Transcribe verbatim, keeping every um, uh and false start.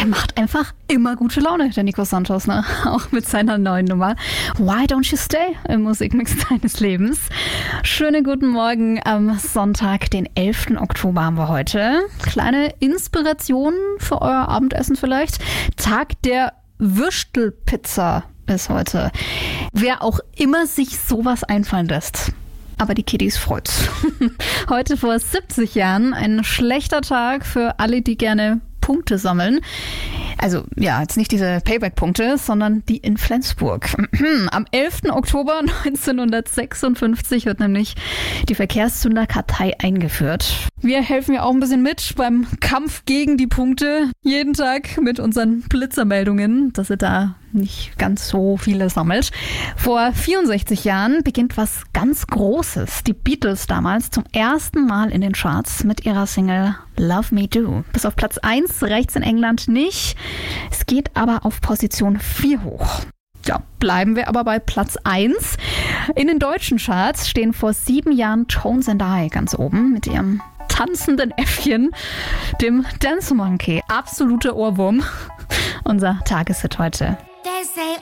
macht einfach immer gute Laune, der Nico Santos, ne? Auch mit seiner neuen Nummer Why Don't You Stay im Musikmix deines Lebens. Schönen guten Morgen am Sonntag, den elften Oktober haben wir heute. Kleine Inspiration für euer Abendessen vielleicht. Tag der Würstelpizza ist heute. Wer auch immer sich sowas einfallen lässt. Aber die Kiddies freut's. Heute vor siebzig Jahren ein schlechter Tag für alle, die gerne Punkte sammeln. Also ja, jetzt nicht diese Payback-Punkte, sondern die in Flensburg. Am elften Oktober neunzehnhundertsechsundfünfzig wird nämlich die Verkehrszünderkartei eingeführt. Wir helfen ja auch ein bisschen mit beim Kampf gegen die Punkte. Jeden Tag mit unseren Blitzermeldungen, dass ihr da nicht ganz so viele sammelt. Vor vierundsechzig Jahren beginnt was ganz Großes. Die Beatles damals zum ersten Mal in den Charts mit ihrer Single Love Me Do. Bis auf Platz eins reicht's in England nicht. Es geht aber auf Position vier hoch. Ja, bleiben wir aber bei Platz eins. In den deutschen Charts stehen vor sieben Jahren Tones and I ganz oben mit ihrem tanzenden Äffchen, dem Dance Monkey. Absoluter Ohrwurm. Unser Tageshit heute.